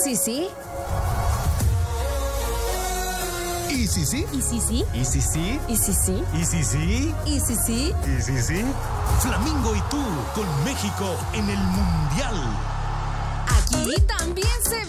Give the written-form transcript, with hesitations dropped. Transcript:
sí, sí. ¿Y sí, sí? ¿Y sí, sí? ¿Y sí, sí? ¿Y sí, sí? ¿Y sí, sí? ¿Y sí, sí? ¿Y sí, sí? Flamingo y tú con México en el Mundial. Aquí también se